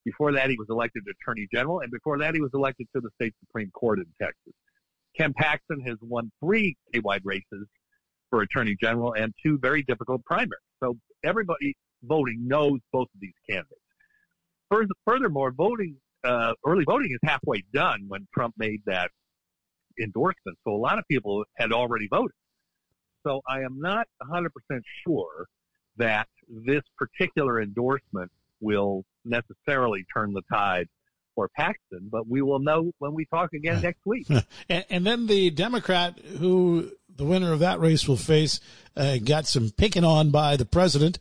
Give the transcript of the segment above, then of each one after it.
Before that, he was elected Attorney General, and before that, he was elected to the state Supreme Court in Texas. Ken Paxton has won 3 statewide races for Attorney General and 2 very difficult primaries. So everybody voting knows both of these candidates. Furthermore, early voting is halfway done when Trump made that endorsement. So a lot of people had already voted. So I am not 100% sure that this particular endorsement will necessarily turn the tide for Paxton, but we will know when we talk again next week. And then the Democrat who the winner of that race will face got some picking on by the president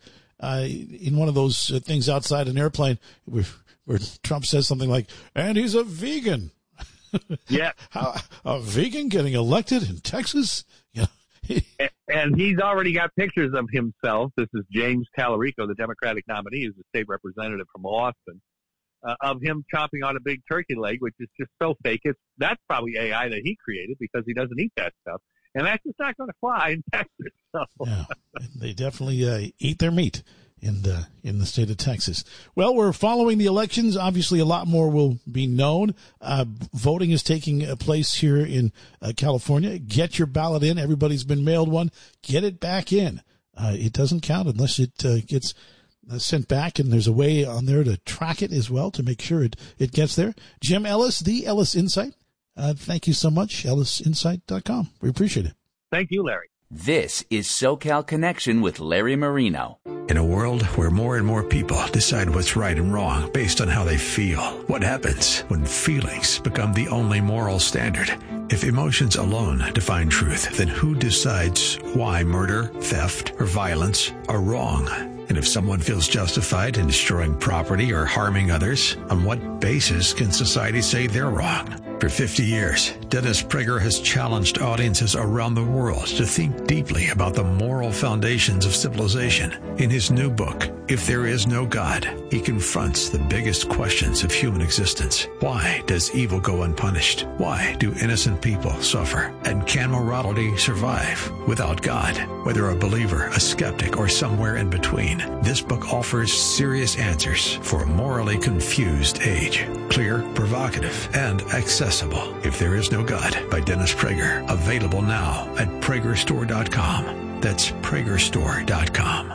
in one of those things outside an airplane where Trump says something like, and he's a vegan. Yeah. A vegan getting elected in Texas? You know. And he's already got pictures of himself. This is James Tallarico, the Democratic nominee, who's a state representative from Austin, of him chomping on a big turkey leg, which is just so fake. That's probably AI that he created because he doesn't eat that stuff. And that's just not going to fly in Texas. So. Yeah, they definitely eat their meat in the state of Texas. Well, we're following the elections. Obviously, a lot more will be known. Voting is taking place here in California. Get your ballot in. Everybody's been mailed one. Get it back in. It doesn't count unless it gets sent back, and there's a way on there to track it as well to make sure it gets there. Jim Ellis, the Ellis Insight. Thank you so much, ellisinsight.com. We appreciate it. Thank you, Larry. This is SoCal Connection with Larry Marino. In a world where more and more people decide what's right and wrong based on how they feel, what happens when feelings become the only moral standard? If emotions alone define truth, then who decides why murder, theft, or violence are wrong? And if someone feels justified in destroying property or harming others, on what basis can society say they're wrong? For 50 years, Dennis Prager has challenged audiences around the world to think deeply about the moral foundations of civilization. In his new book, If There Is No God, he confronts the biggest questions of human existence. Why does evil go unpunished? Why do innocent people suffer? And can morality survive without God? Whether a believer, a skeptic, or somewhere in between, this book offers serious answers for a morally confused age. Clear, provocative, and accessible. If There Is No God by Dennis Prager. Available now at PragerStore.com. That's PragerStore.com.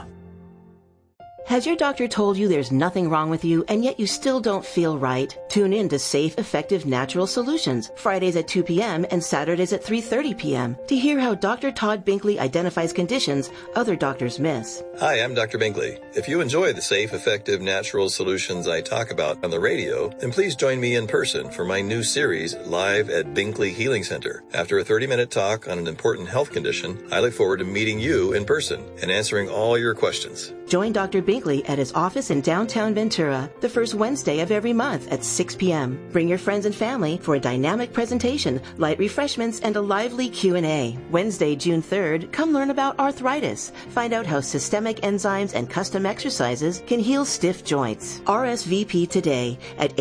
Has your doctor told you there's nothing wrong with you and yet you still don't feel right? Tune in to Safe, Effective Natural Solutions, Fridays at 2 p.m. and Saturdays at 3:30 p.m. to hear how Dr. Todd Binkley identifies conditions other doctors miss. Hi, I'm Dr. Binkley. If you enjoy the safe, effective, natural solutions I talk about on the radio, then please join me in person for my new series, Live at Binkley Healing Center. After a 30-minute talk on an important health condition, I look forward to meeting you in person and answering all your questions. Join Dr. Binkley at his office in downtown Ventura the first Wednesday of every month at 6 p.m. Bring your friends and family for a dynamic presentation, light refreshments, and a lively Q&A. Wednesday, June 3rd, come learn about arthritis. Find out how systemic enzymes and custom exercises can heal stiff joints. RSVP today at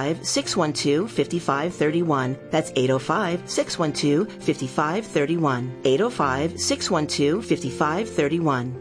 805-612-5531. That's 805-612-5531. 805-612-5531.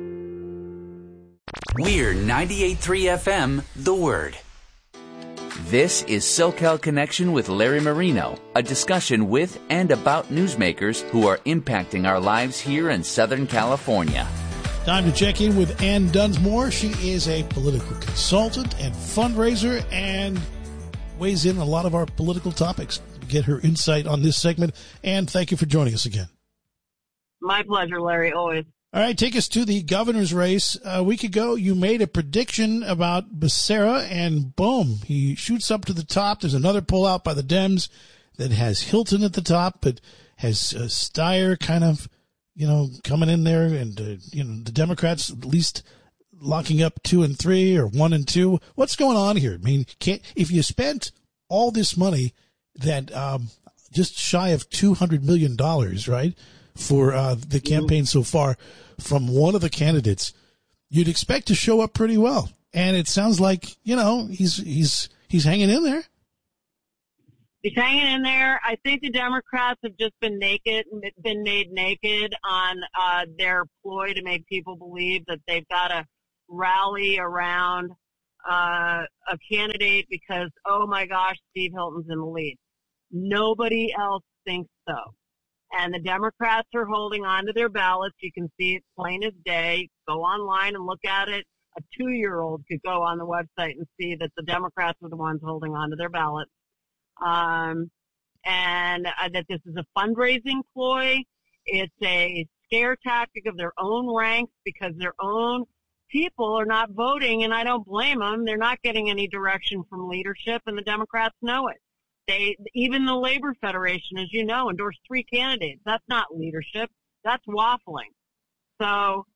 We're 98.3 FM, The Word. This is SoCal Connection with Larry Marino, a discussion with and about newsmakers who are impacting our lives here in Southern California. Time to check in with Ann Dunsmore. She is a political consultant and fundraiser and weighs in on a lot of our political topics. Get her insight on this segment. Ann, thank you for joining us again. My pleasure, Larry, always. All right, take us to the governor's race. A week ago, you made a prediction about Becerra, and boom, he shoots up to the top. There's another poll out by the Dems that has Hilton at the top, but has Steyer kind of, coming in there, and, the Democrats at least locking up 2 and 3 or 1 and 2. What's going on here? I mean, if you spent all this money that just shy of $200 million, right, for the campaign so far from one of the candidates, you'd expect to show up pretty well. And it sounds like, he's hanging in there. He's hanging in there. I think the Democrats have just been made naked on their ploy to make people believe that they've got to rally around a candidate because, oh my gosh, Steve Hilton's in the lead. Nobody else thinks so. And the Democrats are holding on to their ballots. You can see it plain as day. Go online and look at it. A 2-year-old could go on the website and see that the Democrats are the ones holding on to their ballots. And that this is a fundraising ploy. It's a scare tactic of their own ranks because their own people are not voting, and I don't blame them. They're not getting any direction from leadership, and the Democrats know it. Even the Labor Federation, as you know, endorsed 3 candidates. That's not leadership. That's waffling. So,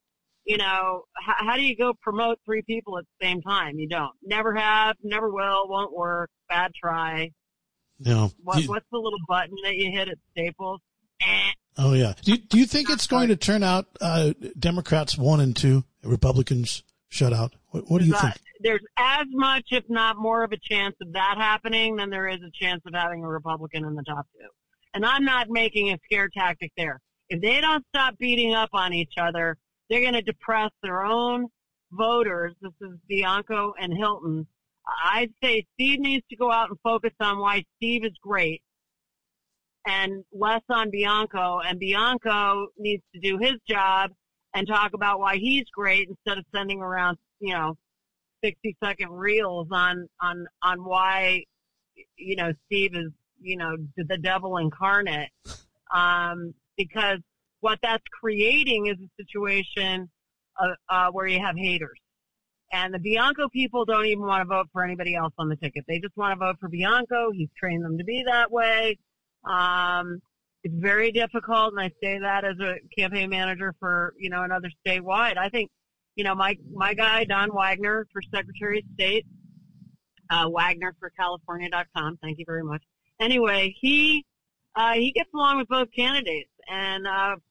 how do you go promote 3 people at the same time? You don't. Never have, never will, won't work, bad try. No. What's the little button that you hit at Staples? Oh, yeah. Do you think it's going to turn out Democrats 1 and 2, Republicans shut out? What do you think? There's as much, if not more, of a chance of that happening than there is a chance of having a Republican in the top 2. And I'm not making a scare tactic there. If they don't stop beating up on each other, they're going to depress their own voters. This is Bianco and Hilton. I'd say Steve needs to go out and focus on why Steve is great and less on Bianco. And Bianco needs to do his job and talk about why he's great instead of sending around, 60-second reels on why, Steve is, the devil incarnate. Because what that's creating is a situation where you have haters. And the Bianco people don't even want to vote for anybody else on the ticket. They just want to vote for Bianco. He's trained them to be that way. It's very difficult, and I say that as a campaign manager for, another statewide. I think, my guy, Don Wagner, for Secretary of State, Wagner for California.com. Thank you very much. Anyway, he gets along with both candidates and,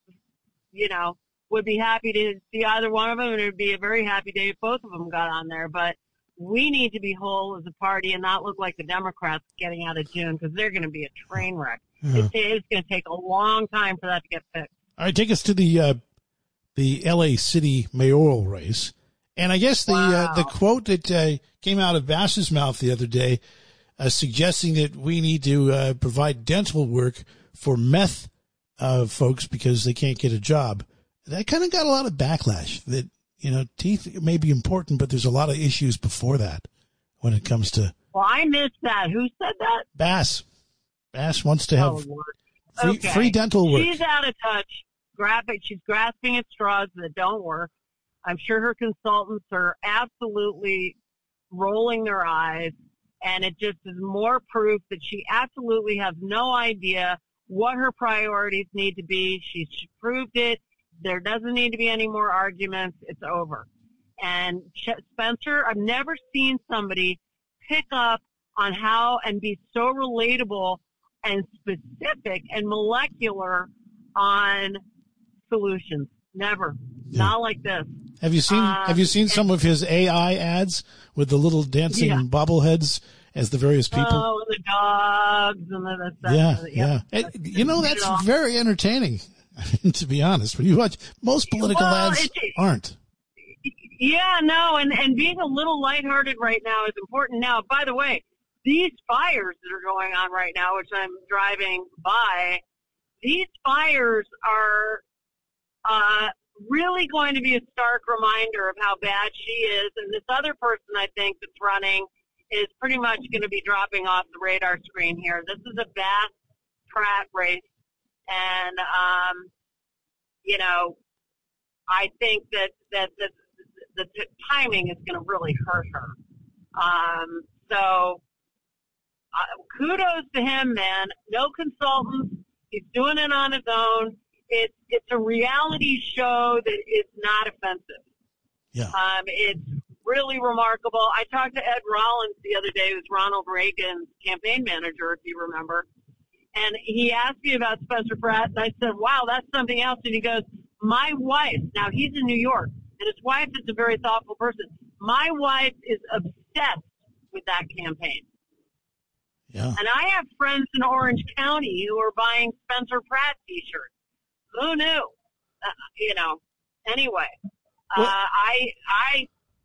would be happy to see either one of them, and it would be a very happy day if both of them got on there. But we need to be whole as a party and not look like the Democrats getting out of June because they're going to be a train wreck. Yeah. It's going to take a long time for that to get fixed. All right, take us to the L.A. City mayoral race. And I guess the quote that came out of Bass's mouth the other day suggesting that we need to provide dental work for meth folks because they can't get a job. That kind of got a lot of backlash that, teeth may be important, but there's a lot of issues before that when it comes to. Well, I missed that. Who said that? Bass. Bass wants to have free dental work. She's out of touch. She's grasping at straws that don't work. I'm sure her consultants are absolutely rolling their eyes, and it just is more proof that she absolutely has no idea what her priorities need to be. She's proved it. There doesn't need to be any more arguments. It's over. And Spencer, I've never seen somebody pick up on how and be so relatable and specific and molecular on solutions. Never. Yeah. Not like this. Have you seen some of his AI ads with the little dancing bobbleheads as the various people? Oh, and the dogs and the yeah. That's very entertaining. To be honest, when you watch most political ads aren't. Yeah, no, and being a little lighthearted right now is important. Now, by the way, these fires that are going on right now, which I'm driving by, these fires are really going to be a stark reminder of how bad she is. And this other person I think that's running is pretty much going to be dropping off the radar screen here. This is a Bass Pratt race. And, I think that the timing is going to really hurt her. So kudos to him, man. No consultants. He's doing it on his own. It's a reality show that is not offensive. Yeah. It's really remarkable. I talked to Ed Rollins the other day, who's Ronald Reagan's campaign manager, if you remember. And he asked me about Spencer Pratt, and I said, wow, that's something else. And he goes, my wife, now he's in New York, and his wife is a very thoughtful person. My wife is obsessed with that campaign. Yeah. And I have friends in Orange County who are buying Spencer Pratt T-shirts. Who knew? Anyway, I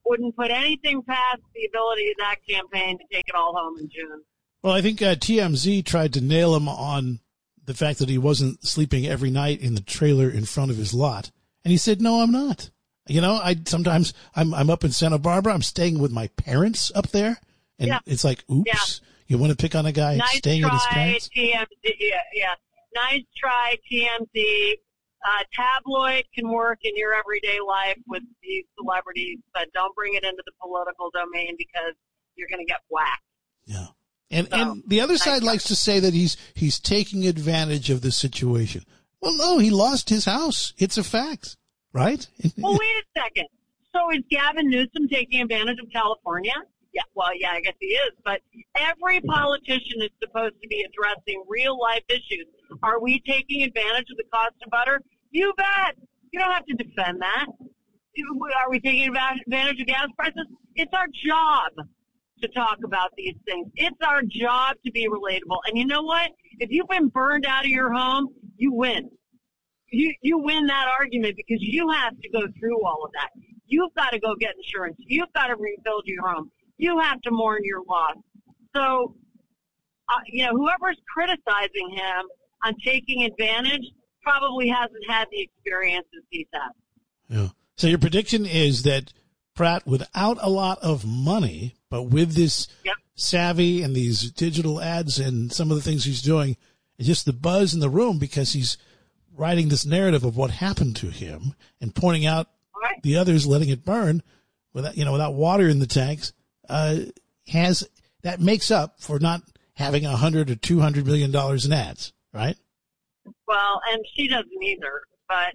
wouldn't put anything past the ability of that campaign to take it all home in June. Well, I think TMZ tried to nail him on the fact that he wasn't sleeping every night in the trailer in front of his lot. And he said, no, I'm not. You know, sometimes I'm up in Santa Barbara. I'm staying with my parents up there. And it's like, oops, you want to pick on a guy staying with his parents? TMZ, nice try, TMZ. Tabloid can work in your everyday life with these celebrities, but don't bring it into the political domain because you're going to get whacked. Yeah. And the other side likes to say that he's taking advantage of the situation. Well, no, he lost his house. It's a fact, right? Well, wait a second. So is Gavin Newsom taking advantage of California? Yeah, well, yeah, I guess he is. But every politician is supposed to be addressing real-life issues. Are we taking advantage of the cost of butter? You bet. You don't have to defend that. Are we taking advantage of gas prices? It's our job to talk about these things. It's our job to be relatable. And you know what? If you've been burned out of your home, you win. You win that argument because you have to go through all of that. You've got to go get insurance. You've got to rebuild your home. You have to mourn your loss. So, whoever's criticizing him on taking advantage probably hasn't had the experiences he's had. Yeah. So your prediction is that Pratt, without a lot of money, but with this savvy and these digital ads and some of the things he's doing, it's just the buzz in the room because he's writing this narrative of what happened to him and pointing out the others letting it burn without water in the tanks, that makes up for not having $100 or $200 million in ads, right? Well, and she doesn't either, but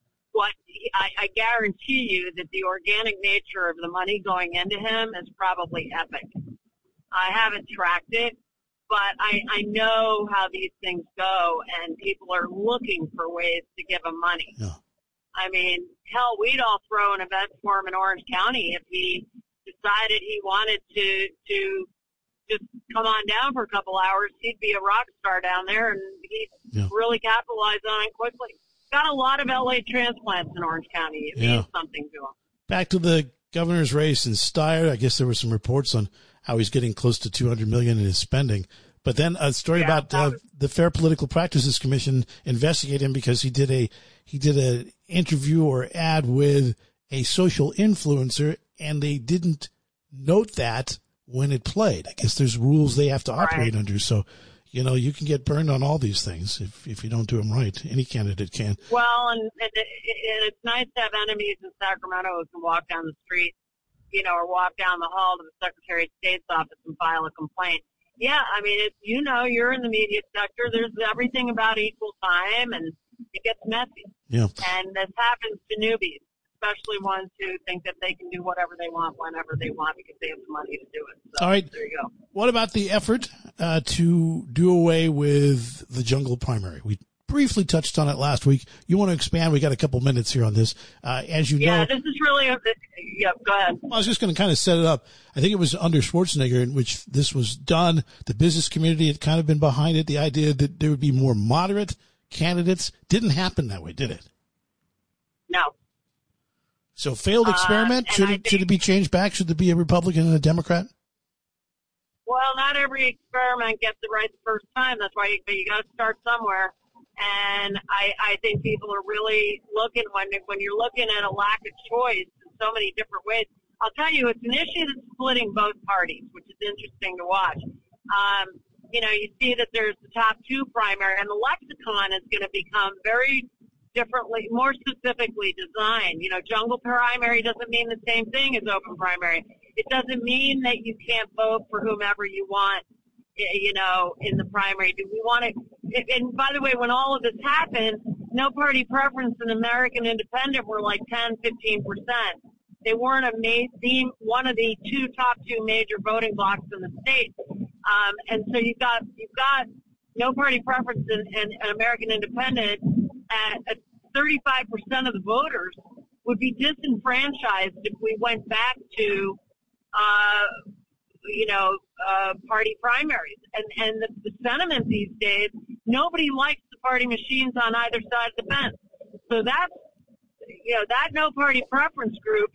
I guarantee you that the organic nature of the money going into him is probably epic. I haven't tracked it, but I know how these things go, and people are looking for ways to give him money. Yeah. I mean, hell, we'd all throw an event for him in Orange County if he decided he wanted to just come on down for a couple hours. He'd be a rock star down there, and he'd really capitalize on it quickly. Got a lot of LA transplants in Orange County. It means something to him. Back to the governor's race in Steyer. I guess there were some reports on how he's getting close to $200 million in his spending. But then a story about the Fair Political Practices Commission investigated him because he did an interview or ad with a social influencer, and they didn't note that when it played. I guess there's rules they have to operate under. So, you can get burned on all these things if you don't do them right. Any candidate can. Well, and it's nice to have enemies in Sacramento who can walk down the street, or walk down the hall to the Secretary of State's office and file a complaint. Yeah, I mean, you're in the media sector. There's everything about equal time, and it gets messy. Yeah. And this happens to newbies, especially ones who think that they can do whatever they want, whenever they want, because they have the money to do it. So, all right. There you go. What about the effort to do away with the jungle primary? We briefly touched on it last week. You want to expand? We got a couple minutes here on this. As you know. Yeah, this is really go ahead. I was just going to kind of set it up. I think it was under Schwarzenegger in which this was done. The business community had kind of been behind it. The idea that there would be more moderate candidates didn't happen that way, did it? No. So failed experiment. Should it be changed back? Should there be a Republican and a Democrat? Well, not every experiment gets it right the first time. That's why you got to start somewhere. And I think people are really looking when you're looking at a lack of choice in so many different ways. I'll tell you, it's an issue that's splitting both parties, which is interesting to watch. You see that there's the top two primary, and the lexicon is going to become very differently, more specifically designed. Jungle primary doesn't mean the same thing as open primary. It doesn't mean that you can't vote for whomever you want, in the primary. Do we want to? And by the way, when all of this happened, no party preference and American Independent were like 10, 15%. They weren't one of the top two major voting blocks in the state. And so you've got no party preference and American Independent at 35% of the voters would be disenfranchised if we went back to, party primaries. And the sentiment these days, nobody likes the party machines on either side of the fence. So that's, that no party preference group is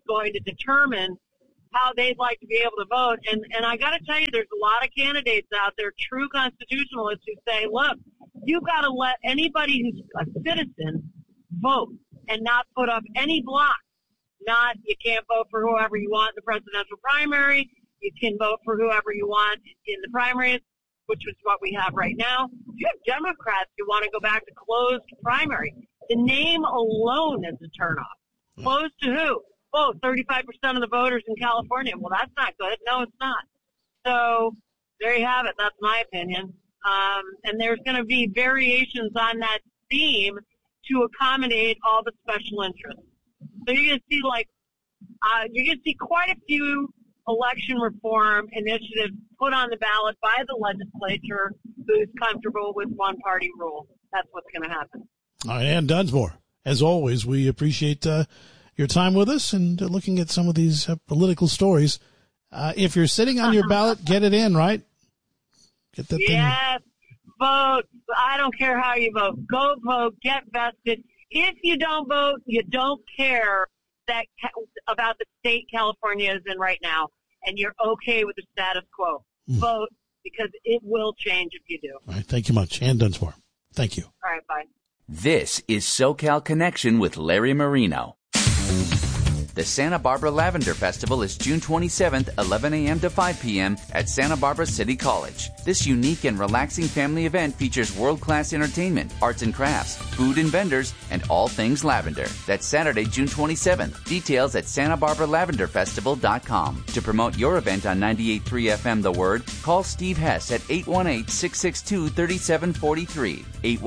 going to determine how they'd like to be able to vote. And I got to tell you, there's a lot of candidates out there, true constitutionalists, who say, look, you've got to let anybody who's a citizen vote and not put up any blocks. Not, you can't vote for whoever you want in the presidential primary. You can vote for whoever you want in the primaries, which is what we have right now. If you have Democrats who want to go back to closed primary, the name alone is a turnoff. Closed to who? Oh, 35% of the voters in California. Well, that's not good. No, it's not. So there you have it. That's my opinion. And there's going to be variations on that theme to accommodate all the special interests. So you're going to see you're going to see quite a few election reform initiatives put on the ballot by the legislature who's comfortable with one-party rule. That's what's going to happen. All right, Ann Dunsmore, as always, we appreciate your time with us and looking at some of these political stories. If you're sitting on your ballot, get it in, right? Get that thing. Yes, vote. I don't care how you vote. Go vote. Get vested. If you don't vote, you don't care about the state California is in right now, and you're okay with the status quo. Vote, because it will change if you do. All right, thank you much. Ann Dunsmore. Thank you. All right, bye. This is SoCal Connection with Larry Marino. The Santa Barbara Lavender Festival is June 27th, 11 a.m. to 5 p.m. at Santa Barbara City College. This unique and relaxing family event features world-class entertainment, arts and crafts, food and vendors, and all things lavender. That's Saturday, June 27th. Details at SantaBarbaraLavenderFestival.com. To promote your event on 98.3 FM The Word, call Steve Hess at 818-662-3743.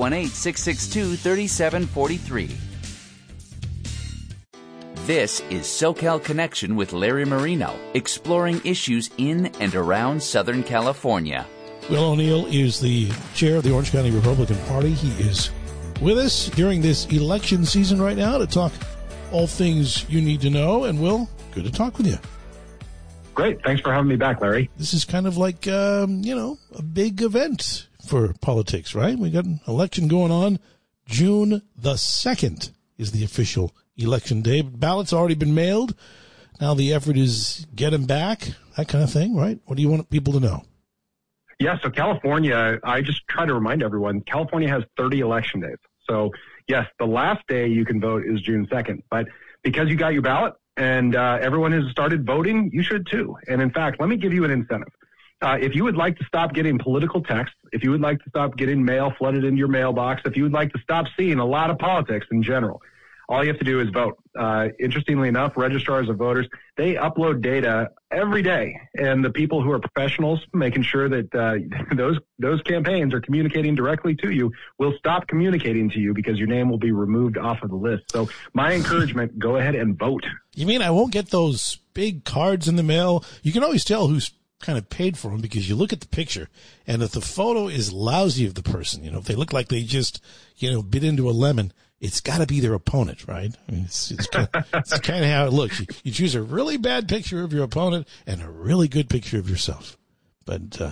818-662-3743. This is SoCal Connection with Larry Marino, exploring issues in and around Southern California. Will O'Neill is the chair of the Orange County Republican Party. He is with us during this election season right now to talk all things you need to know. And Will, good to talk with you. Great. Thanks for having me back, Larry. This is kind of like, a big event for politics, right? We got an election going on. June the 2nd is the official election day. Ballots already been mailed. Now the effort is get them back, that kind of thing, right? What do you want people to know? Yeah, so California, I just try to remind everyone, California has 30 election days. So, yes, the last day you can vote is June 2nd. But because you got your ballot and everyone has started voting, you should too. And in fact, let me give you an incentive. If you would like to stop getting political texts, if you would like to stop getting mail flooded into your mailbox, if you would like to stop seeing a lot of politics in general, all you have to do is vote. Interestingly enough, registrars of voters, they upload data every day. And the people who are professionals, making sure that those campaigns are communicating directly to you, will stop communicating to you because your name will be removed off of the list. So my encouragement, go ahead and vote. You mean I won't get those big cards in the mail? You can always tell who's kind of paid for them because you look at the picture, and if the photo is lousy of the person, if they look like they just, bit into a lemon, it's got to be their opponent, right? I mean, it's kind of how it looks. You choose a really bad picture of your opponent and a really good picture of yourself. But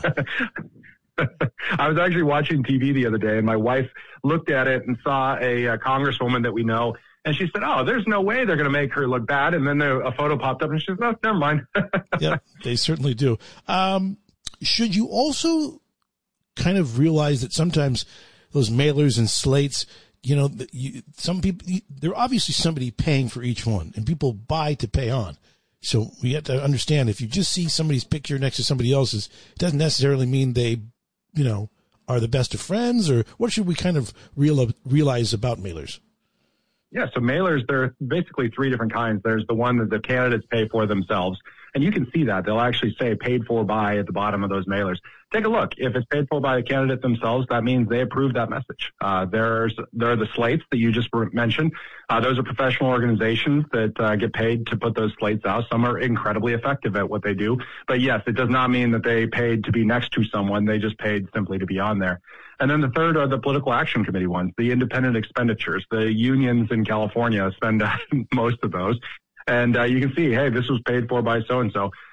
I was actually watching TV the other day, and my wife looked at it and saw a congresswoman that we know, and she said, "Oh, there's no way they're going to make her look bad." And then a photo popped up, and she said, "No, never mind." Yeah, they certainly do. Should you also kind of realize that sometimes those mailers and slates, some people, they're obviously somebody paying for each one, and people buy to pay on. So we have to understand, if you just see somebody's picture next to somebody else's, it doesn't necessarily mean they, are the best of friends. Or what should we kind of realize about mailers? Yeah, so mailers, there are basically three different kinds. There's the one that the candidates pay for themselves, and you can see that. They'll actually say paid for by at the bottom of those mailers. Take a look. If it's paid for by the candidate themselves, that means they approve that message. There are the slates that you just mentioned. Those are professional organizations that get paid to put those slates out. Some are incredibly effective at what they do. But yes, it does not mean that they paid to be next to someone. They just paid simply to be on there. And then the third are the political action committee ones, the independent expenditures. The unions in California spend most of those. And you can see, hey, this was paid for by so-and-so.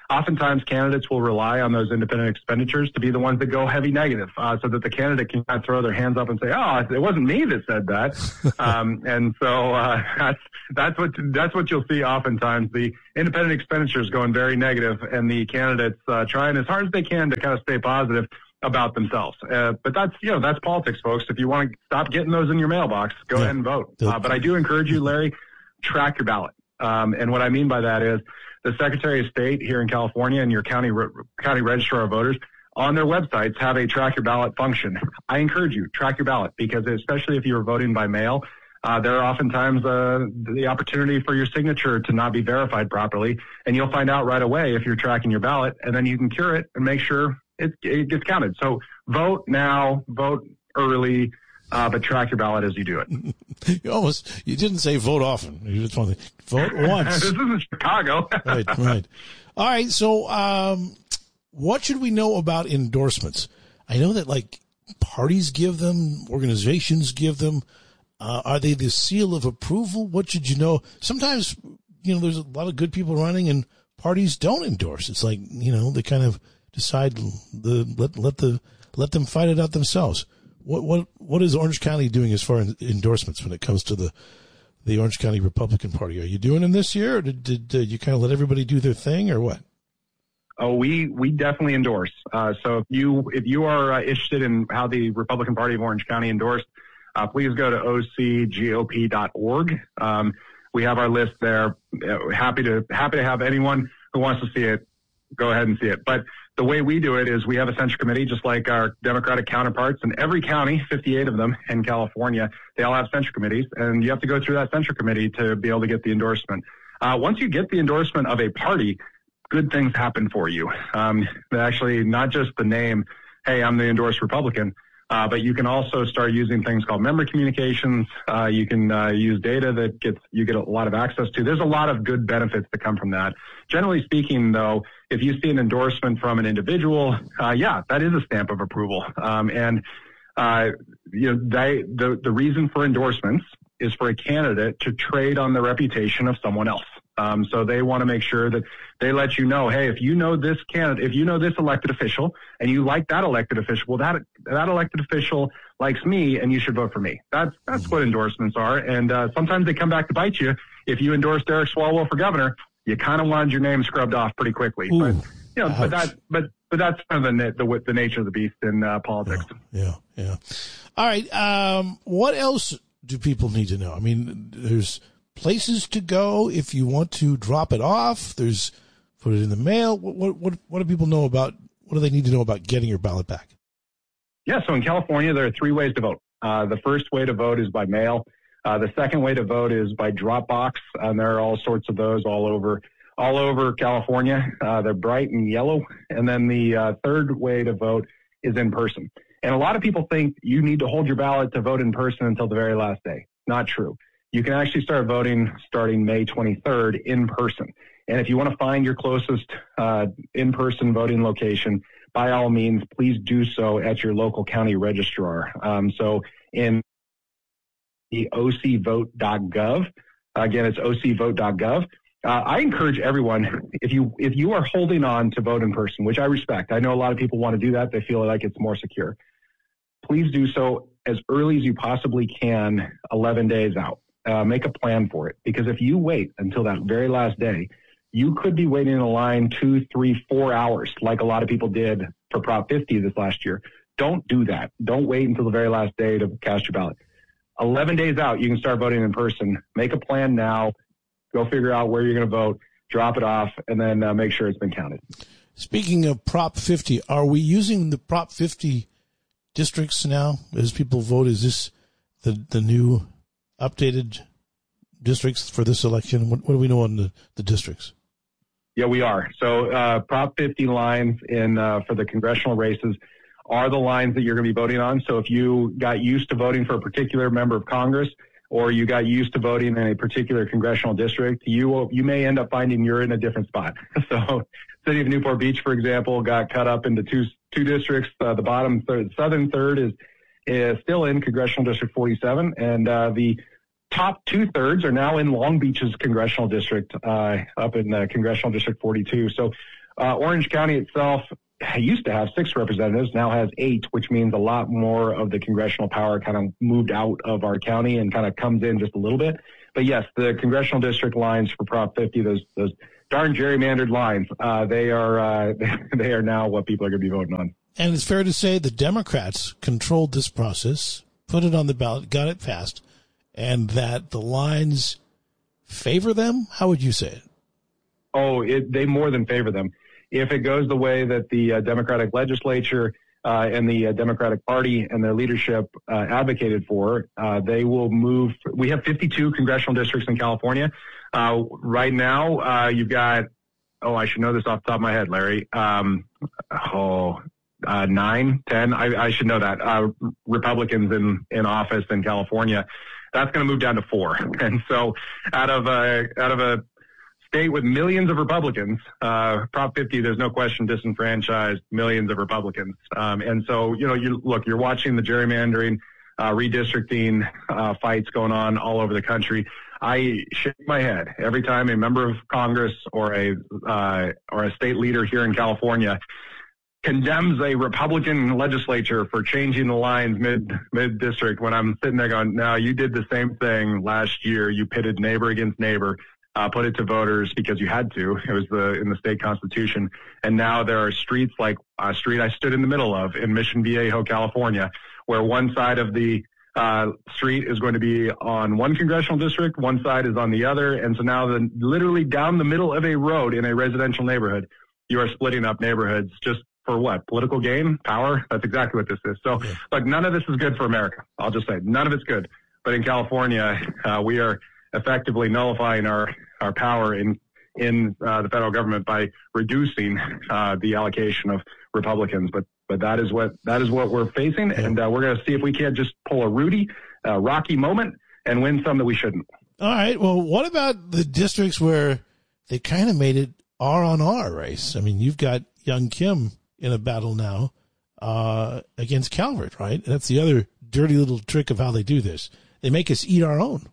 oftentimes candidates will rely on those independent expenditures to be the ones that go heavy negative, so that the candidate can kind of throw their hands up and say, "Oh, it wasn't me that said that." And so that's what you'll see oftentimes. The independent expenditures going very negative, and the candidates trying as hard as they can to kind of stay positive about themselves. But that's politics, folks. If you want to stop getting those in your mailbox, go ahead and vote. But I do encourage you, Larry, track your ballot. And what I mean by that is the Secretary of State here in California and your county registrar of voters on their websites have a track your ballot function. I encourage you, track your ballot, because especially if you're voting by mail, there are oftentimes the opportunity for your signature to not be verified properly, and you'll find out right away if you're tracking your ballot, and then you can cure it and make sure it gets counted. So vote now, vote early, but track your ballot as you do it. You didn't say vote often. You just want to vote once. This isn't Chicago. Right. All right. So, what should we know about endorsements? I know that like parties give them, organizations give them. Are they the seal of approval? What should you know? Sometimes, there's a lot of good people running and parties don't endorse. It's like, they kind of decide let them fight it out themselves. What is Orange County doing as far as endorsements when it comes to the Orange County Republican Party? Are you doing them this year, or did you kind of let everybody do their thing, or what? Oh, we definitely endorse. So if you are interested in how the Republican Party of Orange County endorsed, please go to ocgop.org. We have our list there. Happy to have anyone who wants to see it go ahead and see it. But the way we do it is we have a Central Committee, just like our Democratic counterparts in every county, 58 of them in California. They all have Central Committees, and you have to go through that Central Committee to be able to get the endorsement. Once you get the endorsement of a party, good things happen for you. Actually, not just the name, hey, I'm the endorsed Republican, but you can also start using things called member communications. You can use data that you get a lot of access to. There's a lot of good benefits that come from that. Generally speaking, though, if you see an endorsement from an individual, that is a stamp of approval. The reason for endorsements is for a candidate to trade on the reputation of someone else. So they want to make sure that they let you know, hey, if you know this candidate, if you know this elected official and you like that elected official, well, that elected official likes me and you should vote for me. That's what endorsements are. And sometimes they come back to bite you. If you endorsed Eric Swalwell for governor, you kind of wanted your name scrubbed off pretty quickly. Ooh, but that's kind of the nature of the beast in politics. Yeah. All right. What else do people need to know? I mean, there's places to go if you want to drop it off. There's put it in the mail. What do people know about? What do they need to know about getting your ballot back? Yeah. So in California, there are 3 ways to vote. The first way to vote is by mail. The second way to vote is by drop box, and there are all sorts of those all over California. They're bright and yellow. And then the third way to vote is in person. And a lot of people think you need to hold your ballot to vote in person until the very last day. Not true. You can actually start voting starting May 23rd in person. And if you want to find your closest in-person voting location, by all means, please do so at your local county registrar. So in the ocvote.gov, again, it's ocvote.gov. I encourage everyone, if you are holding on to vote in person, which I respect, I know a lot of people want to do that. They feel like it's more secure. Please do so as early as you possibly can, 11 days out. Make a plan for it, because if you wait until that very last day, you could be waiting in a line 2, 3, 4 hours, like a lot of people did for Prop 50 this last year. Don't do that. Don't wait until the very last day to cast your ballot. 11 days out, you can start voting in person. Make a plan now. Go figure out where you're going to vote, drop it off, and then make sure it's been counted. Speaking of Prop 50, are we using the Prop 50 districts now as people vote? Is this the new updated districts for this election? What do we know on the districts? Yeah, we are. So Prop 50 lines for the congressional races are the lines that you're going to be voting on. So if you got used to voting for a particular member of Congress, or you got used to voting in a particular congressional district, you may end up finding you're in a different spot. So City of Newport Beach, for example, got cut up into two districts. The bottom third, southern third is still in Congressional District 47, and the top 2/3 are now in Long Beach's congressional district, up in Congressional District 42. So Orange County itself used to have 6 representatives, now has 8, which means a lot more of the congressional power kind of moved out of our county and kind of comes in just a little bit. But yes, the congressional district lines for Prop 50, those darn gerrymandered lines, they are now what people are going to be voting on. And it's fair to say the Democrats controlled this process, put it on the ballot, got it passed, and that the lines favor them? How would you say it? Oh, they more than favor them. If it goes the way that the Democratic legislature and the Democratic Party and their leadership advocated for, they will move. We have 52 congressional districts in California. Right now, you've got, I should know this off the top of my head, Larry. 9, 10. I should know that. Republicans in office in California. That's going to move down to 4. And so out of a state with millions of Republicans, Prop 50, there's no question, disenfranchised millions of Republicans. And so, you're watching the gerrymandering, redistricting fights going on all over the country. I shake my head every time a member of Congress or a state leader here in California condemns a Republican legislature for changing the lines mid district, when I'm sitting there going, no, you did the same thing last year. You pitted neighbor against neighbor, put it to voters because you had to. It was in the state constitution. And now there are streets like a street I stood in the middle of in Mission Viejo, California, where one side of the street is going to be on one congressional district, one side is on the other. And so now literally down the middle of a road in a residential neighborhood, you are splitting up neighborhoods just for what? Political gain? Power? That's exactly what this is. So, look, none of this is good for America. I'll just say none of it's good. But in California, we are effectively nullifying our power in the federal government by reducing the allocation of Republicans. But that is what we're facing, and we're going to see if we can't just pull a Rocky moment and win some that we shouldn't. All right. Well, what about the districts where they kind of made it R-on-R race? I mean, you've got Young Kim in a battle now against Calvert, right? And that's the other dirty little trick of how they do this. They make us eat our own.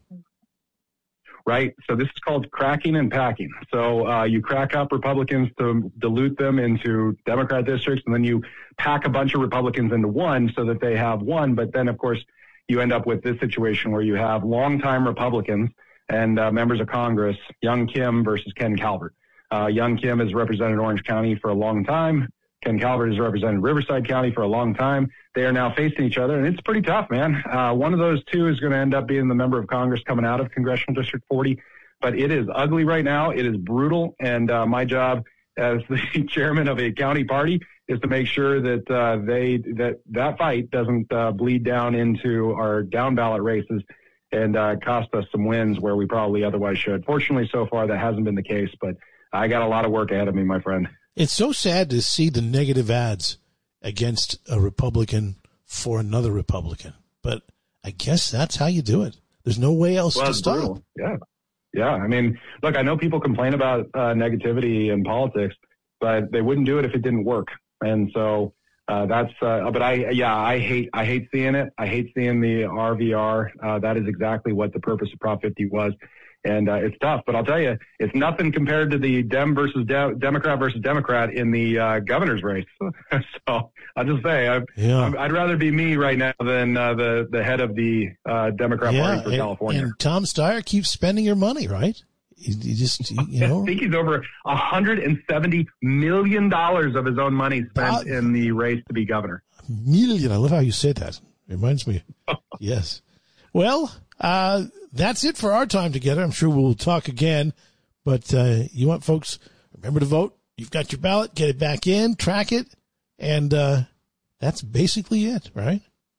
Right. So this is called cracking and packing. So you crack up Republicans to dilute them into Democrat districts, and then you pack a bunch of Republicans into one so that they have one. But then, of course, you end up with this situation where you have longtime Republicans and members of Congress, Young Kim versus Ken Calvert. Young Kim has represented Orange County for a long time. Ken Calvert has represented Riverside County for a long time. They are now facing each other, and it's pretty tough, man. One of those two is going to end up being the member of Congress coming out of Congressional District 40. But it is ugly right now. It is brutal, and my job as the chairman of a county party is to make sure that that fight doesn't bleed down into our down ballot races and cost us some wins where we probably otherwise should. Fortunately, so far that hasn't been the case, but I got a lot of work ahead of me, my friend. It's so sad to see the negative ads against a Republican for another Republican, but I guess that's how you do it. There's no way else to stop. Brutal. Yeah. I mean, look, I know people complain about negativity in politics, but they wouldn't do it if it didn't work. And so that's. But I hate seeing it. I hate seeing the RVR. That is exactly what the purpose of Prop 50 was. And it's tough, but I'll tell you, it's nothing compared to the Democrat versus Democrat in the governor's race. So I'll just say, I'd rather be me right now than the head of the Democrat Party for California. And Tom Steyer keeps spending your money, right? You just, you know. I think he's over $170 million of his own money spent in the race to be governor. Million. I love how you say that. It reminds me. Yes. Well, that's it for our time together. I'm sure we'll talk again, but you want folks, remember to vote. You've got your ballot, get it back in, track it, and that's basically it, right?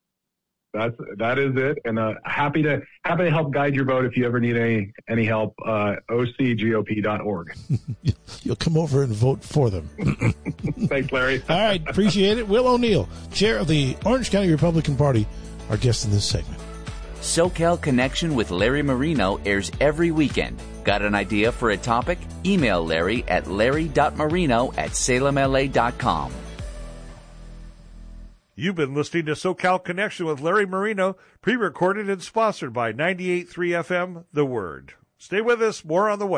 That is it, and happy to help guide your vote if you ever need any help. OCGOP.org. You'll come over and vote for them. Thanks, Larry. All right, appreciate it. Will O'Neill, chair of the Orange County Republican Party, our guest in this segment. SoCal Connection with Larry Marino airs every weekend. Got an idea for a topic? Email Larry at larry.marino@salemla.com. You've been listening to SoCal Connection with Larry Marino, pre-recorded and sponsored by 98.3 FM, The Word. Stay with us, more on the way.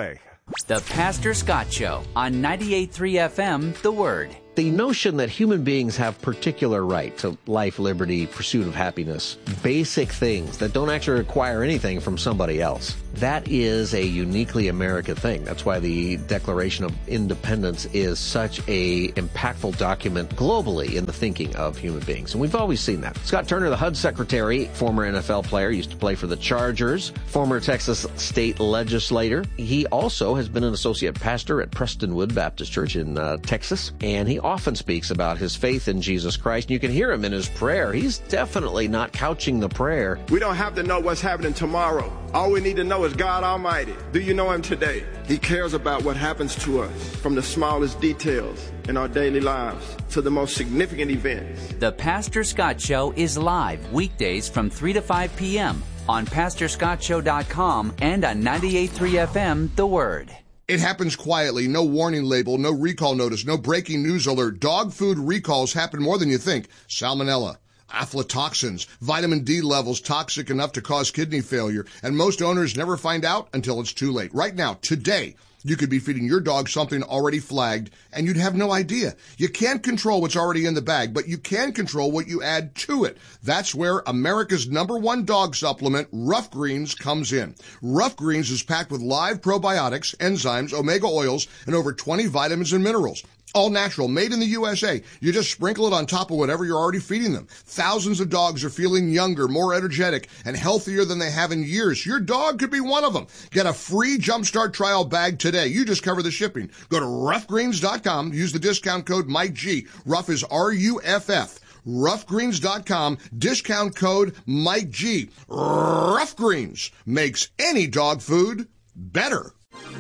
The Pastor Scott Show on 98.3 FM, The Word. The notion that human beings have particular right to life, liberty, pursuit of happiness, basic things that don't actually require anything from somebody else, that is a uniquely American thing. That's why the Declaration of Independence is such a impactful document globally in the thinking of human beings. And we've always seen that. Scott Turner, the HUD secretary, former NFL player, used to play for the Chargers, former Texas state legislator. He also has been an associate pastor at Prestonwood Baptist Church in Texas, and he often speaks about his faith in Jesus Christ. You can hear him in his prayer. He's definitely not couching the prayer. We don't have to know what's happening tomorrow. All we need to know is God Almighty. Do you know Him today? He cares about what happens to us, from the smallest details in our daily lives to the most significant events. The Pastor Scott Show is live weekdays from 3 to 5 p.m. on PastorScottShow.com and on 98.3 FM, The Word. It happens quietly, no warning label, no recall notice, no breaking news alert. Dog food recalls happen more than you think. Salmonella, aflatoxins, vitamin D levels toxic enough to cause kidney failure, and most owners never find out until it's too late. Right now, today, you could be feeding your dog something already flagged, and you'd have no idea. You can't control what's already in the bag, but you can control what you add to it. That's where America's #1 dog supplement, Rough Greens, comes in. Rough Greens is packed with live probiotics, enzymes, omega oils, and over 20 vitamins and minerals. All natural, made in the USA. You just sprinkle it on top of whatever you're already feeding them. Thousands of dogs are feeling younger, more energetic, and healthier than they have in years. Your dog could be one of them. Get a free Jumpstart trial bag today. You just cover the shipping. Go to roughgreens.com. Use the discount code MikeG. Rough is R-U-F-F. Roughgreens.com. Discount code MikeG. Rough Greens makes any dog food better.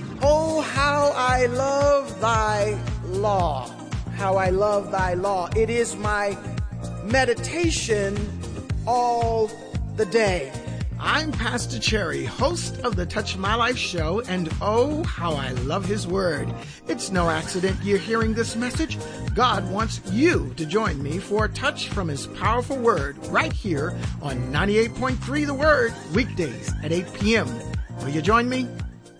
Oh, how I love thy law. How I love thy law. It is my meditation all the day. I'm Pastor Cherry, host of the Touch My Life show, and oh, how I love his word. It's no accident you're hearing this message. God wants you to join me for a touch from his powerful word right here on 98.3 The Word, weekdays at 8 p.m. Will you join me?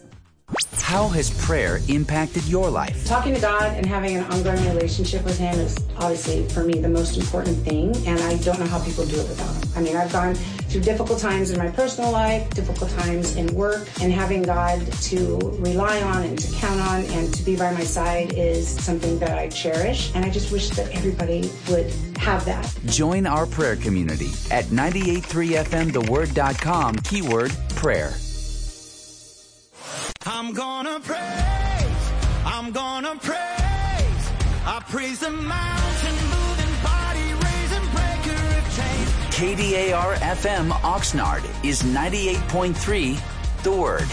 How has prayer impacted your life? Talking to God and having an ongoing relationship with him is obviously, for me, the most important thing, and I don't know how people do it without him. I mean, I've gone through difficult times in my personal life, difficult times in work, and having God to rely on and to count on and to be by my side is something that I cherish, and I just wish that everybody would have that. Join our prayer community at 98.3fmtheword.com, keyword prayer. I'm gonna praise, I'm gonna praise, I praise the mountain moving, body raising, breaker of chains. KDAR-FM Oxnard is 98.3 The Word.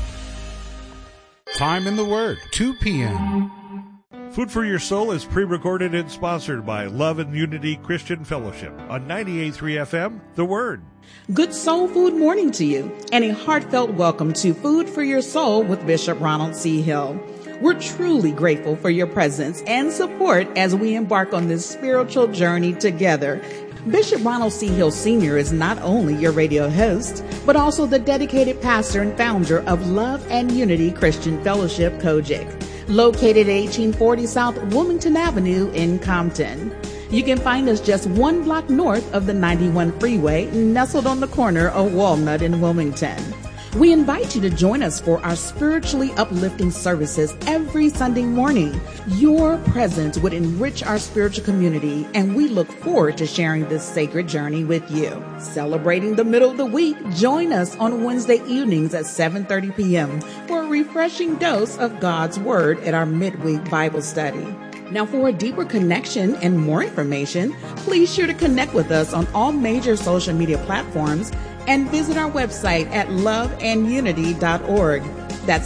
Time in the Word, 2 p.m. Food for Your Soul is pre-recorded and sponsored by Love and Unity Christian Fellowship on 98.3 FM, The Word. Good soul food morning to you, and a heartfelt welcome to Food for Your Soul with Bishop Ronald C. Hill. We're truly grateful for your presence and support as we embark on this spiritual journey together. Bishop Ronald C. Hill Sr. is not only your radio host, but also the dedicated pastor and founder of Love and Unity Christian Fellowship, Kojic, located at 1840 South Wilmington Avenue in Compton. You can find us just 1 block north of the 91 freeway, nestled on the corner of Walnut and Wilmington. We invite you to join us for our spiritually uplifting services every Sunday morning. Your presence would enrich our spiritual community, and we look forward to sharing this sacred journey with you. Celebrating the middle of the week, join us on Wednesday evenings at 7:30 p.m. for a refreshing dose of God's Word at our midweek Bible study. Now, for a deeper connection and more information, please sure to connect with us on all major social media platforms and visit our website at loveandunity.org. That's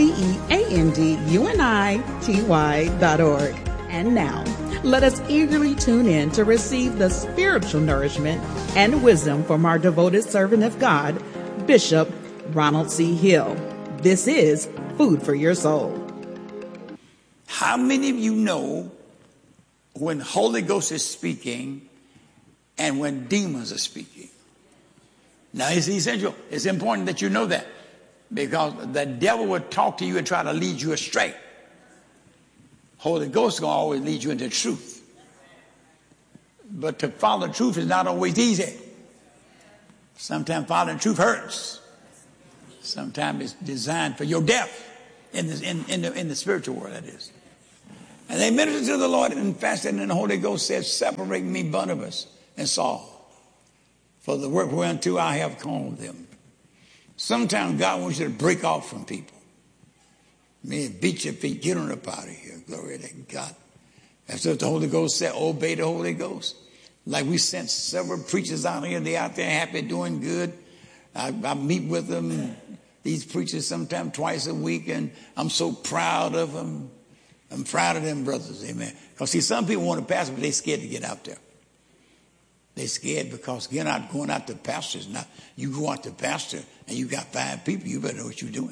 LOVEANDUNITY.org. And now, let us eagerly tune in to receive the spiritual nourishment and wisdom from our devoted servant of God, Bishop Ronald C. Hill. This is Food for Your Soul. How many of you know when Holy Ghost is speaking and when demons are speaking? Now, it's essential. It's important that you know that. Because the devil will talk to you and try to lead you astray. Holy Ghost is going to always lead you into truth. But to follow truth is not always easy. Sometimes following truth hurts. Sometimes it's designed for your death in the spiritual world, that is. And they ministered to the Lord and fasted, and the Holy Ghost said, separate me, Barnabas and Saul, for the work whereunto I have called them. Sometimes God wants you to break off from people. Man, beat your feet, get on up out of here. Glory to God. That's what the Holy Ghost said, obey the Holy Ghost. Like we sent several preachers out here, they out there happy, doing good. I meet with them, these preachers, sometimes twice a week, and I'm so proud of them. I'm proud of them brothers, amen. Because see, some people want to pastor, but they're scared to get out there. They're scared because you're not going out to pastors. Now, you go out to pastor and you got 5 people, you better know what you're doing.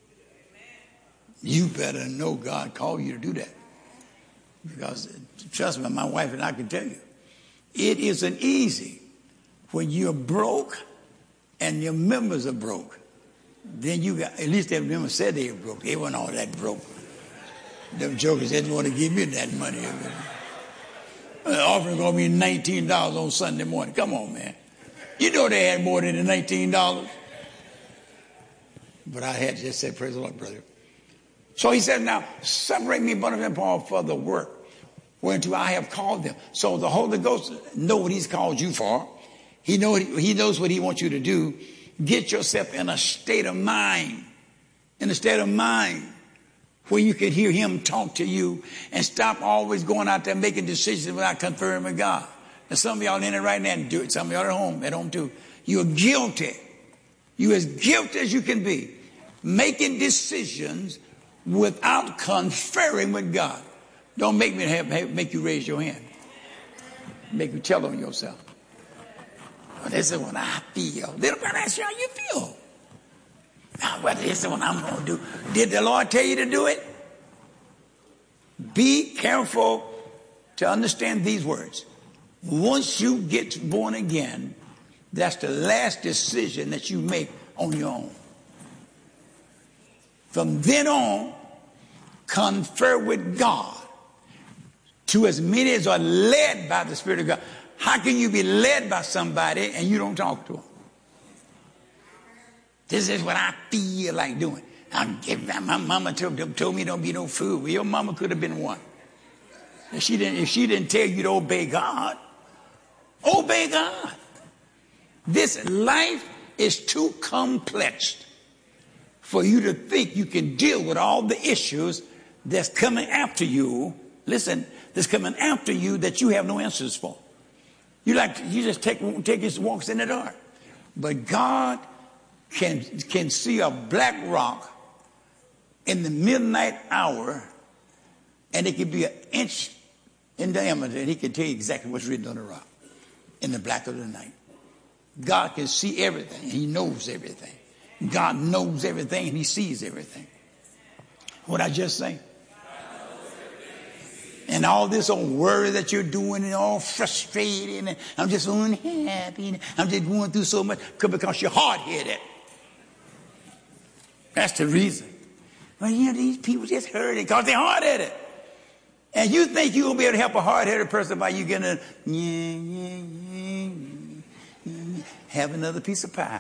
You better know God called you to do that. Because, trust me, my wife and I can tell you, it isn't easy when you're broke and your members are broke. Then you got, at least their members said they were broke. They weren't all that broke. Them jokers didn't want to give me that money. The offering going to be $19 on Sunday morning. Come on, man. You know they had more than the $19. But I had to just say, praise the Lord, brother. So he said, now, separate me, Barnabas and Paul, for the work whereunto I have called them. So the Holy Ghost knows what he's called you for. He knows what he wants you to do. Get yourself in a state of mind. In a state of mind where you can hear him talk to you and stop always going out there making decisions without conferring with God. And some of y'all in it right now and do it. Some of y'all at home too. You're guilty. You're as guilty as you can be. Making decisions without conferring with God. Don't make me make you raise your hand. Make you tell on yourself. Well, this is what I feel. Little brother, ask you how you feel. Now, well, this is what I'm going to do. Did the Lord tell you to do it? Be careful to understand these words. Once you get born again, that's the last decision that you make on your own. From then on, confer with God to as many as are led by the Spirit of God. How can you be led by somebody and you don't talk to them? This is what I feel like doing. My mama told me don't be no fool. Well, your mama could have been one. If she didn't tell you to obey God, obey God. This life is too complex for you to think you can deal with all the issues that's coming after you. Listen, that's coming after you that you have no answers for. You just take his walks in the dark. But God can see a black rock in the midnight hour, and it could be an inch in diameter, and he can tell you exactly what's written on the rock in the black of the night. God can see everything. He knows everything. God knows everything, and he sees everything. What I just say? And all this old worry that you're doing and all frustrated and I'm just unhappy and I'm just going through so much because you're hard-headed. That's the reason. Well, these people just hurt it because they're hard-headed. And you think you're going to be able to help a hard-headed person by you getting have another piece of pie.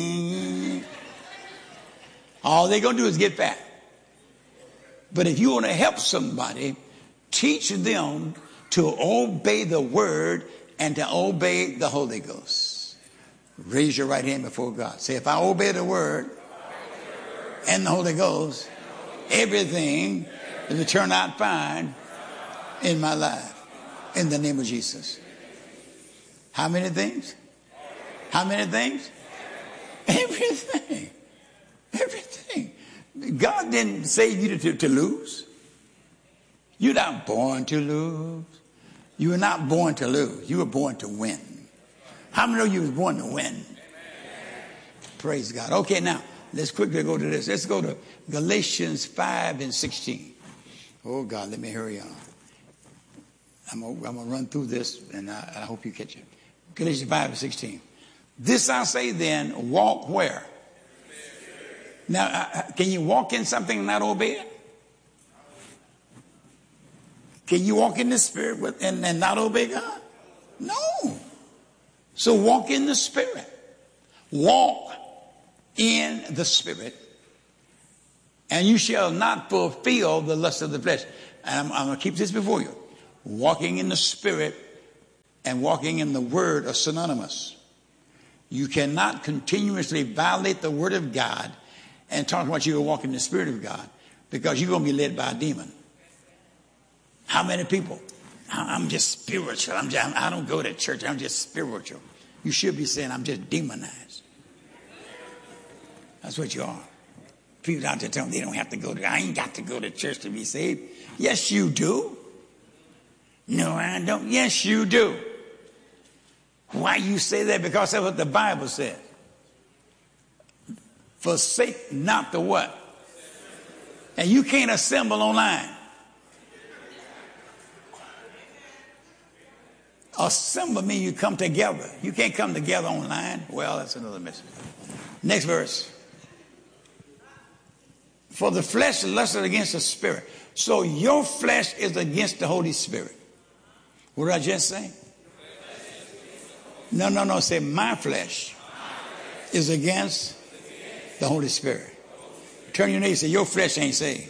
All they're going to do is get fat. But if you want to help somebody, teach them to obey the word and to obey the Holy Ghost. Raise your right hand before God. Say, if I obey the word and the Holy Ghost, everything will turn out fine in my life. In the name of Jesus. How many things? How many things? Everything. Everything. God didn't save you to lose. You're not born to lose. You were not born to lose. You were born to win. How many of you was born to win? Praise God. Okay, now, let's quickly go to this. Let's go to Galatians 5:16. Oh, God, let me hurry on. I'm going to run through this, and I hope you catch it. Galatians 5:16. This I say then, walk where? Now, can you walk in something and not obey it? Can you walk in the Spirit and not obey God? No. So walk in the Spirit. Walk in the Spirit, and you shall not fulfill the lust of the flesh. And I'm going to keep this before you. Walking in the Spirit and walking in the Word are synonymous. You cannot continuously violate the Word of God and talk about you walking in the Spirit of God, because you're going to be led by a demon. How many people? I'm just spiritual. I don't go to church. I'm just spiritual. You should be saying, I'm just demonized. That's what you are. People out there telling them they don't have to go to, I ain't got to go to church to be saved. Yes, you do. No, I don't. Yes, you do. Why you say that? Because that's what the Bible says. Forsake not the what? And you can't assemble online. Assemble means you come together. You can't come together online. Well, that's another message. Next verse. For the flesh lusted against the Spirit. So your flesh is against the Holy Spirit. What did I just say? No. Say my flesh is against the Holy Spirit. Turn your neighbor and say, your flesh ain't saved.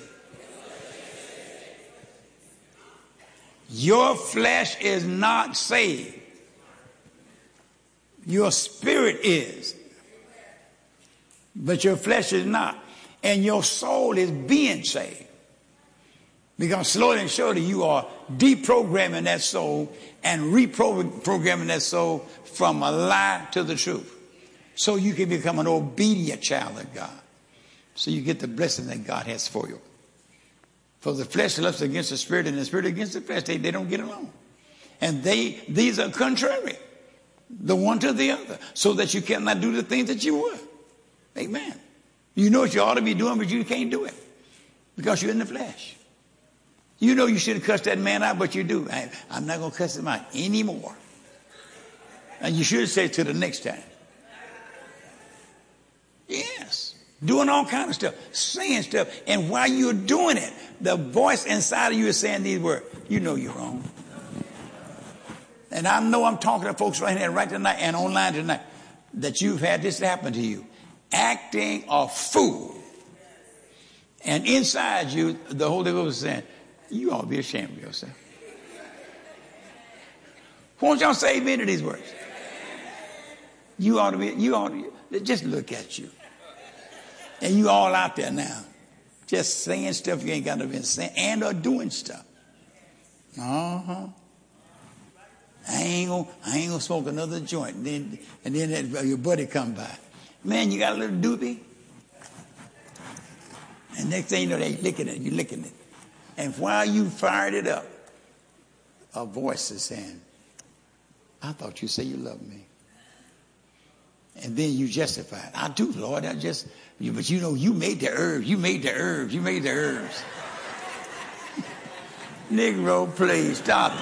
Your flesh is not saved. Your spirit is. But your flesh is not. And your soul is being saved. Because slowly and surely you are deprogramming that soul and reprogramming that soul from a lie to the truth. So you can become an obedient child of God. So you get the blessing that God has for you. For the flesh lusts against the Spirit, and the Spirit against the flesh. They don't get along. And these are contrary, the one to the other, so that you cannot do the things that you would. Amen. You know what you ought to be doing, but you can't do it because you're in the flesh. You know you shouldn't cuss that man out, but you do. I'm not going to cuss him out anymore. And you should say it to the next time. Yes. Doing all kinds of stuff, saying stuff. And while you're doing it, the voice inside of you is saying these words. You know you're wrong. And I know I'm talking to folks right here, right tonight, and online tonight, that you've had this happen to you. Acting a fool. And inside you, the Holy Ghost is saying, you ought to be ashamed of yourself. Won't y'all say amen to these words? You ought to, just look at you. And you all out there now, just saying stuff you ain't got to be saying and or doing stuff. I ain't gonna smoke another joint. And then your buddy come by. Man, you got a little doobie? And next thing you know, they licking it. You licking it. And while you fired it up, a voice is saying, I thought you said you loved me. And then you justify it. I do, Lord. But you know, you made the herbs. You made the herbs. Negro, please stop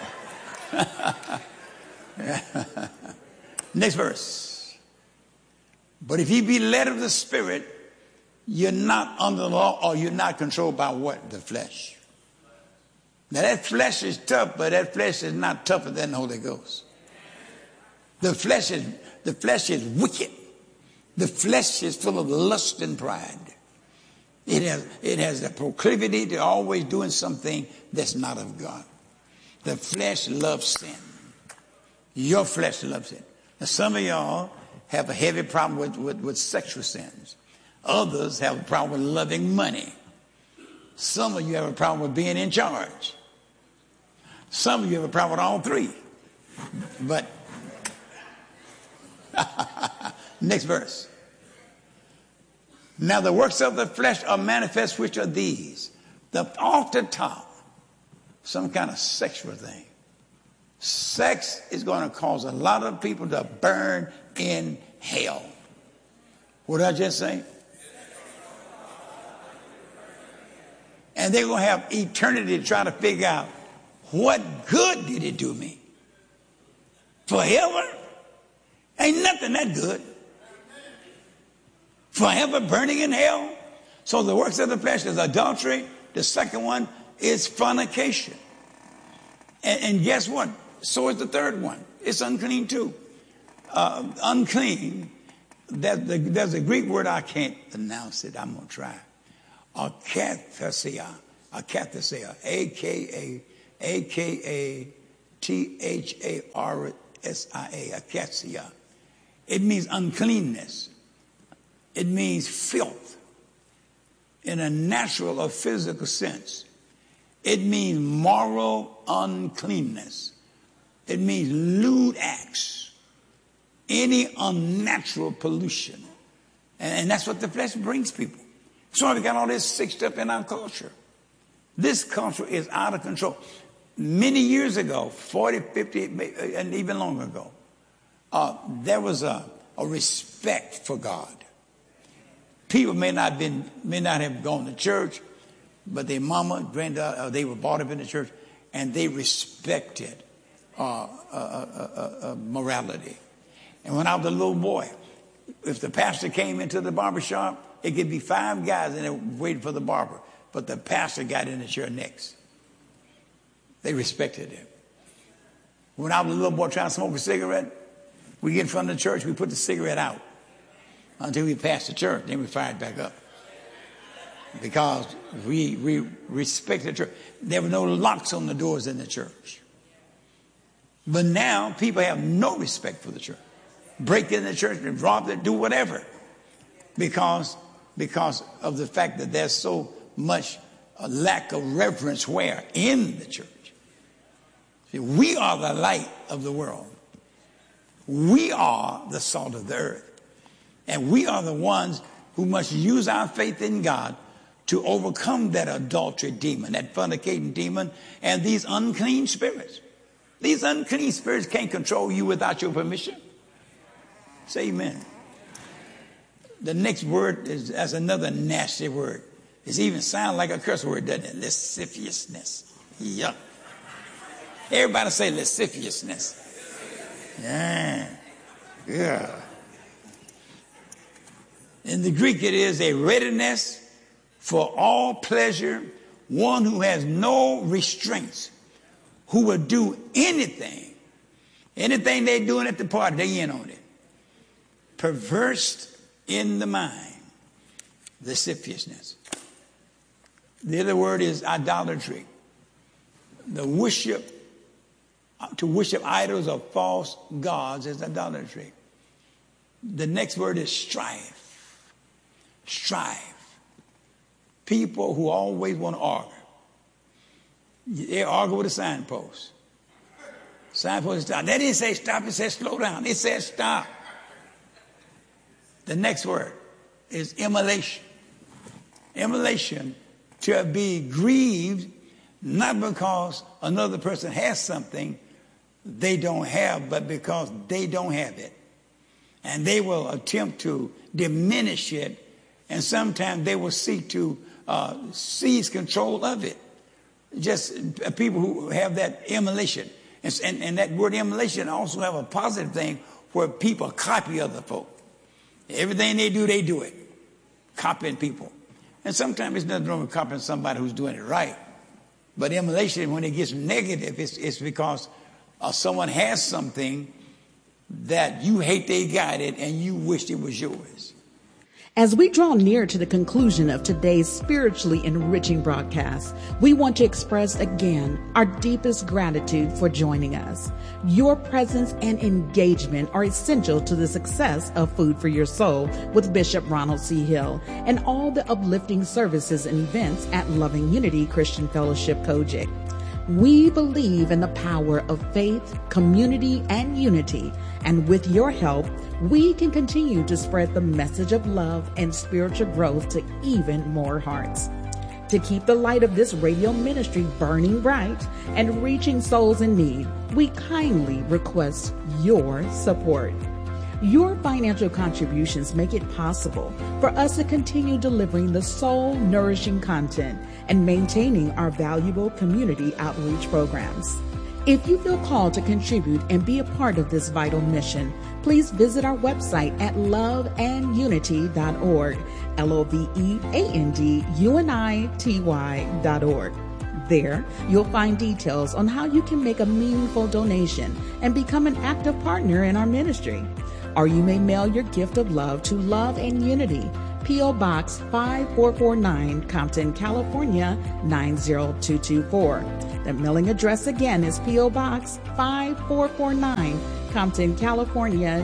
it. Next verse. But if ye be led of the Spirit, you're not under the law, or you're not controlled by what? The flesh. Now that flesh is tough, but that flesh is not tougher than the Holy Ghost. The flesh is wicked. The flesh is full of lust and pride. It has a proclivity to always doing something that's not of God. The flesh loves sin. Your flesh loves it. Now some of y'all have a heavy problem with sexual sins. Others have a problem with loving money. Some of you have a problem with being in charge. Some of you have a problem with all three. But next verse. Now the works of the flesh are manifest, which are these. Off the top, some kind of sexual thing. Sex is going to cause a lot of people to burn in hell. What did I just say? And they're going to have eternity to try to figure out, what good did it do me? Forever? Ain't nothing that good. forever burning in hell. So the works of the flesh is adultery. The second one is fornication. And guess what? So is the third one. It's unclean too. Unclean. There's a Greek word, I can't pronounce it. I'm going to try. Akathesia. Akathesia. A-K-A-T-H-A-R-S-I-A. Akathesia. It means uncleanness. It means filth in a natural or physical sense. It means moral uncleanness. It means lewd acts. Any unnatural pollution. And that's what the flesh brings people. So we got all this sick stuff in our culture. This culture is out of control. Many years ago, 40, 50, and even longer ago, there was a respect for God. People may not have gone to church, but their mama, granddad, they were brought up in the church, and they respected morality. And when I was a little boy, if the pastor came into the barber shop, it could be 5 guys in there waiting for the barber, but the pastor got in the chair next. They respected him. When I was a little boy trying to smoke a cigarette, we get in front of the church, we put the cigarette out until we passed the church, then we fired back up. Because we respected the church. There were no locks on the doors in the church. But now people have no respect for the church. Break in the church and rob it, do whatever. Because of the fact that there's so much lack of reverence where? In the church. See, we are the light of the world. We are the salt of the earth. And we are the ones who must use our faith in God to overcome that adultery demon, that fornicating demon, and these unclean spirits. These unclean spirits can't control you without your permission. Say amen. The next word is another nasty word. It even sounds like a curse word, doesn't it? Lasciviousness. Yuck. Everybody say lasciviousness. Yeah. In the Greek, it is a readiness for all pleasure, one who has no restraints, who will do anything. Anything they're doing at the party, they in on it. Perverse in the mind, lasciviousness. The other word is idolatry. To worship idols or false gods is idolatry. The next word is strife. Strife. People who always want to argue. They argue with a signpost. Signpost stop. They didn't say stop, it said slow down. It said stop. The next word is immolation. Immolation, to be grieved, not because another person has something they don't have, but because they don't have it. And they will attempt to diminish it, and sometimes they will seek to seize control of it. Just people who have that immolation. And that word immolation also have a positive thing where people copy other folk. Everything they do it. Copying people. And sometimes there's nothing wrong with copying somebody who's doing it right. But immolation, when it gets negative, it's because someone has something that you hate they got it and you wished it was yours. As we draw near to the conclusion of today's spiritually enriching broadcast, we want to express again our deepest gratitude for joining us. Your presence and engagement are essential to the success of Food for Your Soul with Bishop Ronald C. Hill and all the uplifting services and events at Loving Unity Christian Fellowship Kojic. We believe in the power of faith, community, and unity. And with your help, we can continue to spread the message of love and spiritual growth to even more hearts. To keep the light of this radio ministry burning bright and reaching souls in need, we kindly request your support. Your financial contributions make it possible for us to continue delivering the soul-nourishing content and maintaining our valuable community outreach programs. If you feel called to contribute and be a part of this vital mission, please visit our website at loveandunity.org, LOVEANDUNITY.org. There, you'll find details on how you can make a meaningful donation and become an active partner in our ministry. Or you may mail your gift of love to Love and Unity, P.O. Box 5449, Compton, California 90224. The mailing address again is P.O. Box 5449, Compton, California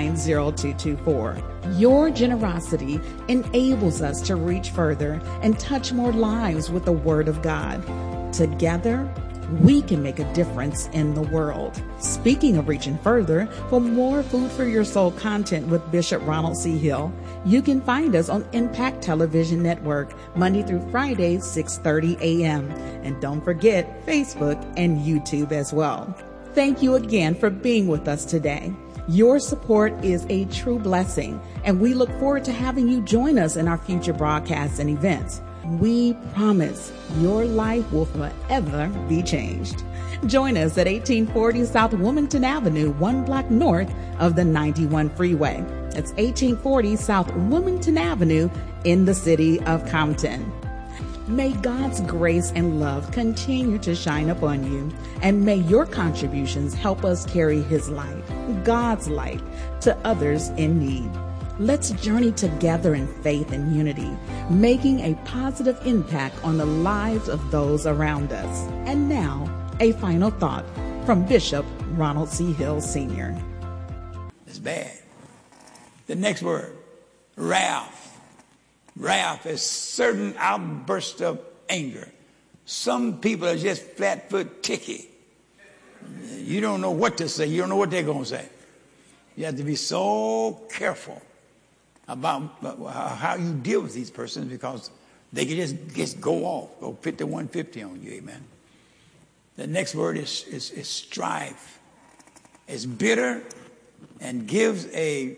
90224. Your generosity enables us to reach further and touch more lives with the Word of God. Together, we can make a difference in the world. Speaking of reaching further, for more Food for Your Soul content with Bishop Ronald C. Hill, you can find us on Impact Television Network, Monday through Friday, 6:30 a.m. And don't forget Facebook and YouTube as well. Thank you again for being with us today. Your support is a true blessing, and we look forward to having you join us in our future broadcasts and events. We promise your life will forever be changed. Join us at 1840 South Wilmington Avenue, 1 block north of the 91 freeway. That's 1840 South Wilmington Avenue in the city of Compton. May God's grace and love continue to shine upon you, and may your contributions help us carry His light, God's light, to others in need. Let's journey together in faith and unity, making a positive impact on the lives of those around us. And now, a final thought from Bishop Ronald C. Hill, Sr. It's bad. The next word, wrath. Wrath is certain outburst of anger. Some people are just flat-foot ticky. You don't know what to say. You don't know what they're going to say. You have to be so careful about how you deal with these persons, because they can just go off, go 5150 on you, amen. The next word is strife. It's bitter and gives a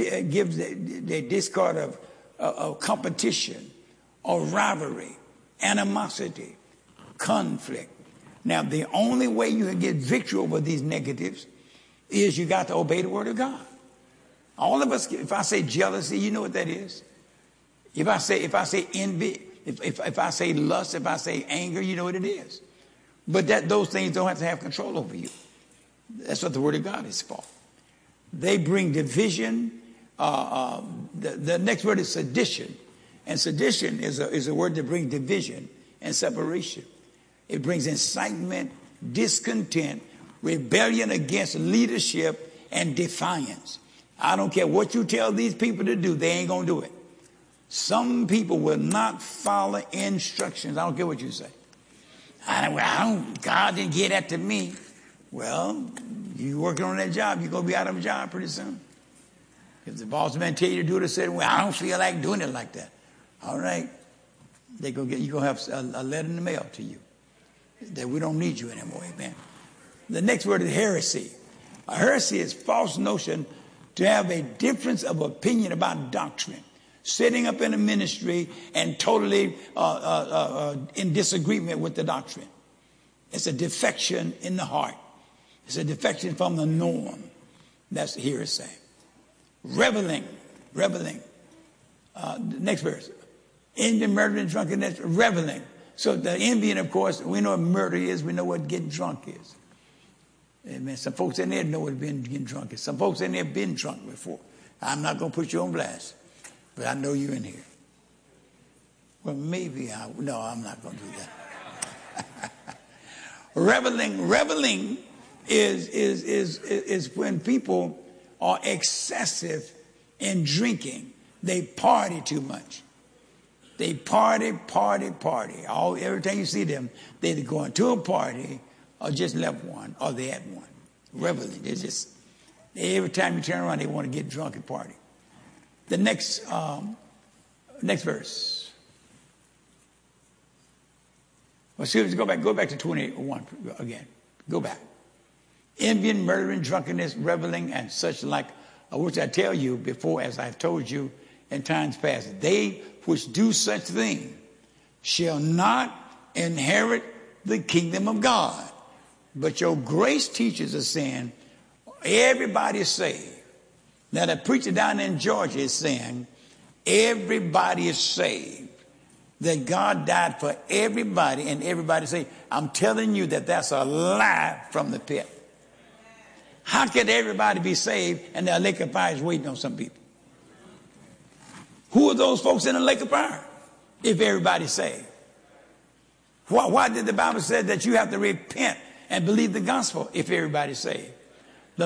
discard of competition or rivalry, animosity, conflict. Now, the only way you can get victory over these negatives is you got to obey the word of God. All of us, if I say jealousy, you know what that is. If I say envy, if I say lust, if I say anger, you know what it is. But those things don't have to have control over you. That's what the word of God is for. They bring division. The next word is sedition. And sedition is a word that brings division and separation. It brings incitement, discontent, rebellion against leadership, and defiance. I don't care what you tell these people to do, they ain't going to do it. Some people will not follow instructions. I don't care what you say. God didn't give that to me. Well, you working on that job, you're going to be out of a job pretty soon. If the boss man tell you to do it, and say, well, I don't feel like doing it like that. All right. You're going to have a letter in the mail to you that we don't need you anymore, amen. The next word is heresy. A heresy is false notion to have a difference of opinion about doctrine, sitting up in a ministry and totally in disagreement with the doctrine. It's a defection in the heart. It's a defection from the norm. That's the heresy. Reveling. Next verse. Envy, murder, and drunkenness, reveling. So the envying, of course, we know what murder is. We know what getting drunk is. Amen. Some folks in there know what getting drunk is. Some folks in there have been drunk before. I'm not going to put you on blast, but I know you're in here. Well, maybe no, I'm not going to do that. Reveling is when people are excessive in drinking. They party too much. They party. Every time you see them, they're either going to a party or just left one, or they at one. Reveling. Every time you turn around, they want to get drunk and party. The next verse. Well, excuse me, go back to 21 again. Go back. Envying, murdering, drunkenness, reveling, and such like, which I tell you before, as I've told you in times past, they which do such things shall not inherit the kingdom of God. But your grace teachers are saying everybody is saved. Now the preacher down in Georgia is saying everybody is saved. That God died for everybody and everybody saved. I'm telling you that that's a lie from the pit. How can everybody be saved and the lake of fire is waiting on some people? Who are those folks in the lake of fire if everybody's saved? Why did the Bible say that you have to repent and believe the gospel if everybody's saved?